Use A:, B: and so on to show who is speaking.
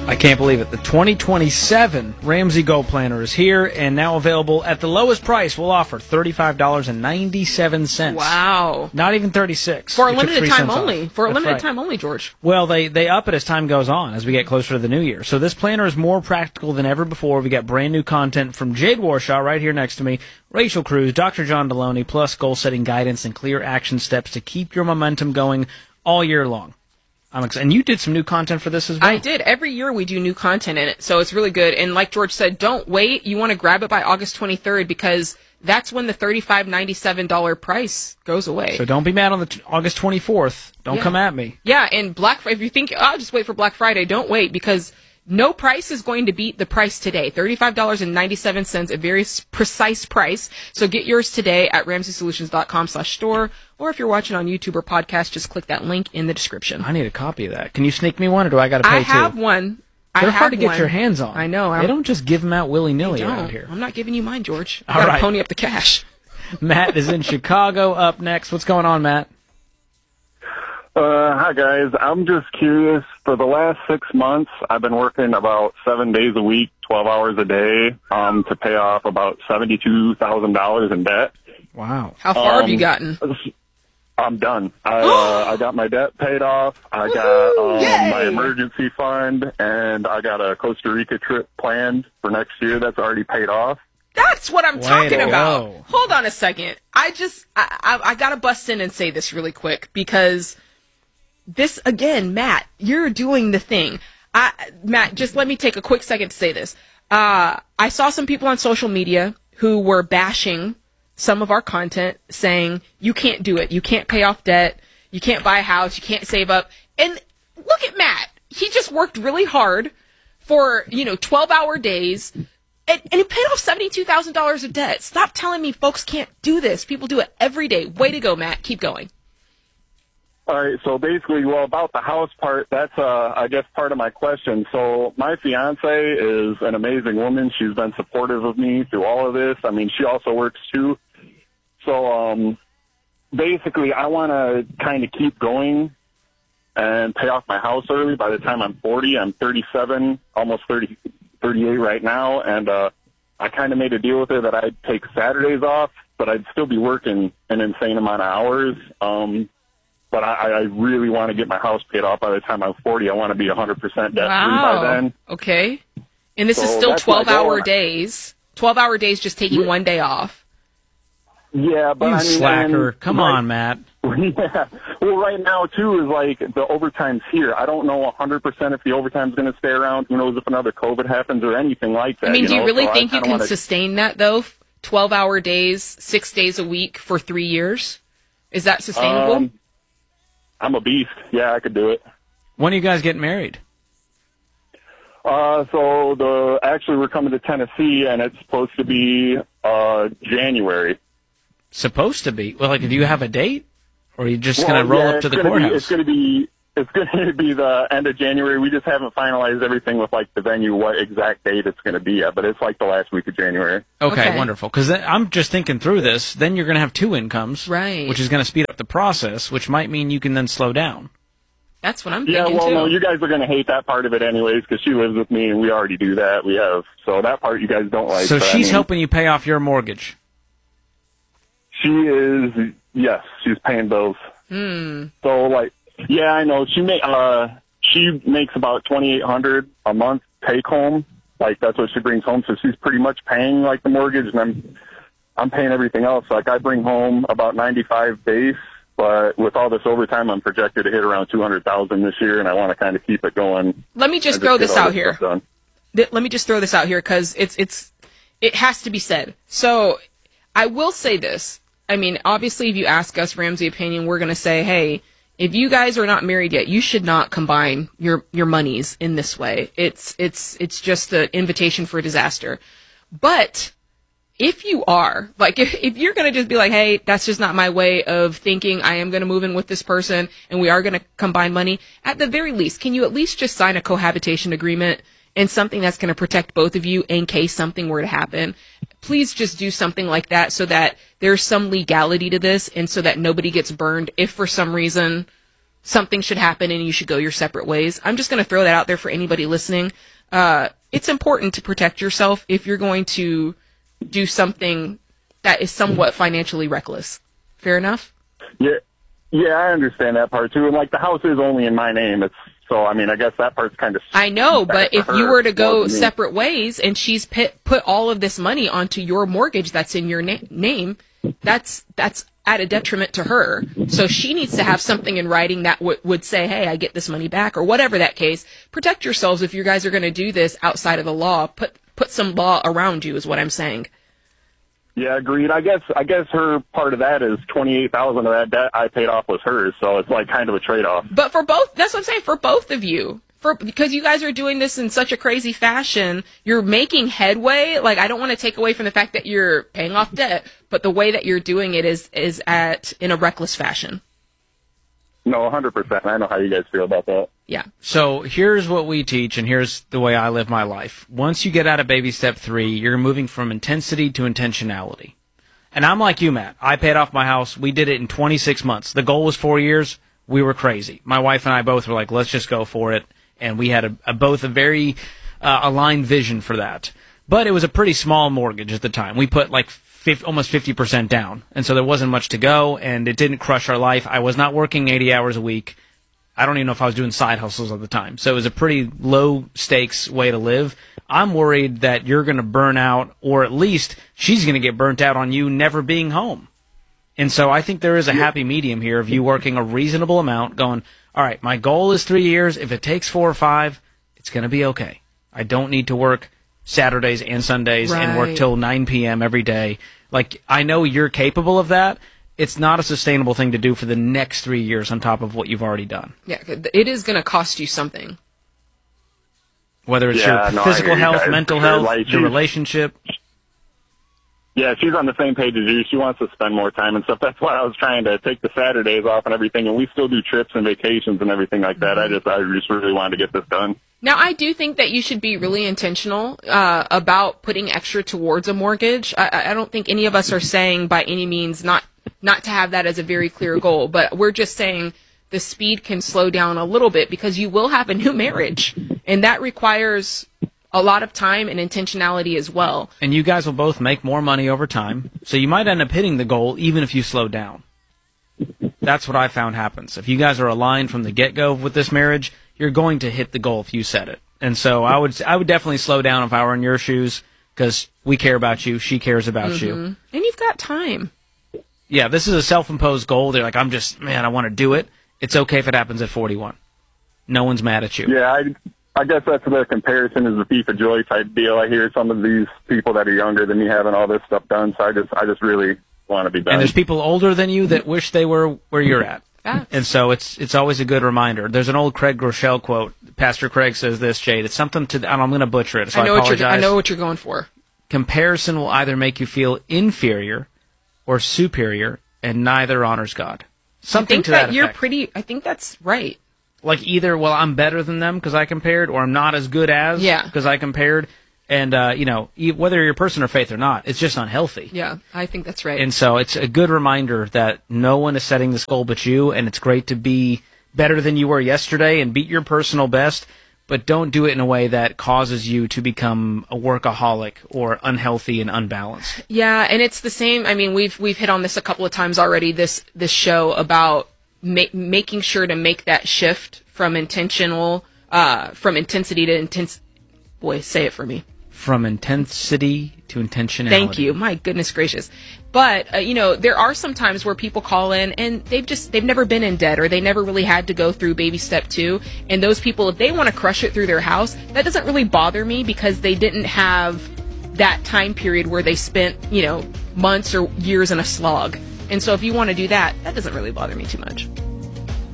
A: I can't believe it. The 2027 Ramsey Gold Planner is here and now available at the lowest price. We'll offer $35.97.
B: Wow.
A: Not even $36.
B: For a limited time only. For a limited time only, George.
A: Well, they up it as time goes on, as we get closer to the new year. So this planner is more practical than ever before. We got brand new content from Jade Warshaw right here next to me, Rachel Cruz, Dr. John Deloney, plus goal-setting guidance and clear action steps to keep your momentum going all year long. And you did some new content for this as well.
B: I did. Every year we do new content in it, so it's really good. And like George said, don't wait. You want to grab it by August 23rd because that's when the $35.97 price goes away.
A: So don't be mad on the August 24th. Don't come at me.
B: Yeah, and if you think, I'll just wait for Black Friday, don't wait because no price is going to beat the price today. $35.97, a very precise price. So get yours today at RamseySolutions.com/store. Or if you're watching on YouTube or podcast, just click that link in the description.
A: I need a copy of that. Can you sneak me one, or do I got to pay too?
B: I have one.
A: They're hard to get your hands on.
B: I know.
A: They don't just give them out willy-nilly around here.
B: I'm not giving you mine, George.
A: All right.
B: Pony up the cash.
A: Matt is in Chicago up next. What's going on, Matt?
C: Hi, guys. I'm just curious. For the last 6 months, I've been working about 7 days a week, 12 hours a day, to pay off about $72,000 in debt.
A: Wow.
B: How far have you gotten?
C: I'm done. I got my debt paid off. I got my emergency fund, and I got a Costa Rica trip planned for next year that's already paid off.
B: That's what I'm talking about. Hold on a second. I got to bust in and say this really quick because this, again, Matt, you're doing the thing. Matt, just let me take a quick second to say this. I saw some people on social media who were bashing some of our content saying, you can't do it. You can't pay off debt. You can't buy a house. You can't save up. And look at Matt. He just worked really hard for, 12-hour days. And he paid off $72,000 of debt. Stop telling me folks can't do this. People do it every day. Way to go, Matt. Keep going.
C: All right, so basically, about the house part, that's, I guess, part of my question. So my fiance is an amazing woman. She's been supportive of me through all of this. I mean, she also works, too. So basically, I want to kind of keep going and pay off my house early. By the time I'm 40, I'm 37, almost 38 right now, and I kind of made a deal with her that I'd take Saturdays off, but I'd still be working an insane amount of hours. But I really want to get my house paid off by the time I'm 40. I want to be 100% debt-free by then.
B: Okay. And this is still 12-hour days. 12-hour days just taking one day off.
C: Yeah, but
A: you slacker. Come on, Matt.
C: Yeah. Well, right now, too, is like the overtime's here. I don't know 100% if the overtime's going to stay around. Who knows if another COVID happens or anything like that.
B: I mean, do you really think you can sustain that, though? 12-hour days, 6 days a week for 3 years? Is that sustainable?
C: I'm a beast. Yeah, I could do it.
A: When are you guys getting married?
C: Actually, we're coming to Tennessee, and it's supposed to be January.
A: Supposed to be? Well, do you have a date? Or are you just going to roll up to the courthouse?
C: It's going to be the end of January. We just haven't finalized everything with, the venue, what exact date it's going to be at, but it's, the last week of January.
A: Okay. Wonderful. Because I'm just thinking through this. Then you're going to have two incomes.
B: Right.
A: Which is going to speed up the process, which might mean you can then slow down.
B: That's what I'm thinking,
C: too.
B: No,
C: you guys are going to hate that part of it anyways, because she lives with me, and we already do that. So that part you guys don't like.
A: So she's helping you pay off your mortgage?
C: She is, yes. She's paying bills. So, yeah, I know. She makes about $2,800 a month take home. That's what she brings home. So she's pretty much paying the mortgage, and I'm paying everything else. I bring home about 95 base, but with all this overtime, I'm projected to hit around 200,000 this year, and I want to kind of keep it going.
B: Let me just throw this out here. Let me just throw this out here because it has to be said. So I will say this. I mean, obviously, if you ask us Ramsey opinion, we're going to say, hey, if you guys are not married yet, you should not combine your monies in this way. It's just an invitation for disaster. But if you are, if you're going to just be like, hey, that's just not my way of thinking, I am going to move in with this person and we are going to combine money, at the very least, can you at least just sign a cohabitation agreement and something that's going to protect both of you in case something were to happen? Please just do something like that so that there's some legality to this and so that nobody gets burned if for some reason something should happen and you should go your separate ways. I'm just going to throw that out there for anybody listening. It's important to protect yourself if you're going to do something that is somewhat financially reckless. Fair enough?
C: Yeah, I understand that part too. And like the house is only in my name. So I mean, I guess that part's kind of.
B: I know, but if you were to go separate ways and she's put all of this money onto your mortgage that's in your name, that's at a detriment to her. So she needs to have something in writing that would say, hey, I get this money back, or whatever that case. Protect yourselves if you guys are going to do this outside of the law. Put some law around you is what I'm saying.
C: Yeah, agreed. I guess her part of that is $28,000 of that debt I paid off was hers, so it's like kind of a trade-off.
B: But for both, that's what I'm saying, for both of you. Because you guys are doing this in such a crazy fashion, you're making headway. Like, I don't want to take away from the fact that you're paying off debt, but the way that you're doing it is in a reckless fashion.
C: No, 100%. I know how you guys feel about that.
B: Yeah.
A: So here's what we teach, and here's the way I live my life. Once you get out of baby step 3, you're moving from intensity to intentionality. And I'm like you, Matt. I paid off my house. We did it in 26 months. The goal was 4 years. We were crazy. My wife and I both were like, let's just go for it. And we had both a very aligned vision for that. But it was a pretty small mortgage at the time. We put like almost 50% down. And so there wasn't much to go, and it didn't crush our life. I was not working 80 hours a week. I don't even know if I was doing side hustles at the time. So it was a pretty low-stakes way to live. I'm worried that you're going to burn out, or at least she's going to get burnt out on you never being home. And so I think there is a happy medium here of you working a reasonable amount, going, all right, my goal is 3 years. If it takes 4 or 5, it's going to be okay. I don't need to work Saturdays and Sundays and work till 9 p.m. every day. Like, I know you're capable of that. It's not a sustainable thing to do for the next 3 years on top of what you've already done.
B: Yeah, it is going to cost you something.
A: Whether it's your physical health, mental health, your relationship.
C: Yeah, she's on the same page as you. She wants to spend more time and stuff. That's why I was trying to take the Saturdays off and everything, and we still do trips and vacations and everything like that. I just really wanted to get this done.
B: Now, I do think that you should be really intentional about putting extra towards a mortgage. I don't think any of us are saying by any means not to have that as a very clear goal, but we're just saying the speed can slow down a little bit because you will have a new marriage, and that requires a lot of time and intentionality as well.
A: And you guys will both make more money over time, so you might end up hitting the goal even if you slow down. That's what I found happens. If you guys are aligned from the get-go with this marriage, you're going to hit the goal if you set it. And so I would definitely slow down if I were in your shoes, because we care about you, she cares about you.
B: And you've got time.
A: Yeah, this is a self-imposed goal. They're like, I want to do it. It's okay if it happens at 41. No one's mad at you.
C: Yeah, I guess that's the comparison is the thief of joy type deal. I hear some of these people that are younger than me having all this stuff done, so I just really want to be done.
A: And there's people older than you that wish they were where you're at.
B: Facts.
A: And so it's always a good reminder. There's an old Craig Groeschel quote. Pastor Craig says this, Jade. It's something to, and I'm going to butcher it, so I apologize.
B: I know what you're going for.
A: Comparison will either make you feel inferior or superior, and neither honors God. Something to that effect.
B: I think that's right.
A: Like either, well, I'm better than them because I compared, or I'm not as good as because I compared. And, whether you're a person of faith or not, it's just unhealthy.
B: Yeah, I think that's right.
A: And so it's a good reminder that no one is setting this goal but you, and it's great to be better than you were yesterday and beat your personal best, but don't do it in a way that causes you to become a workaholic or unhealthy and unbalanced.
B: Yeah, and it's the same. I mean, we've hit on this a couple of times already, this show about making sure to make that shift from intensity to intense. Boy, say it for me.
A: From intensity to intentionality.
B: Thank you. My goodness gracious. But, there are some times where people call in and they've never been in debt, or they never really had to go through baby step 2. And those people, if they want to crush it through their house, that doesn't really bother me because they didn't have that time period where they spent, months or years in a slog. And so if you want to do that, that doesn't really bother me too much.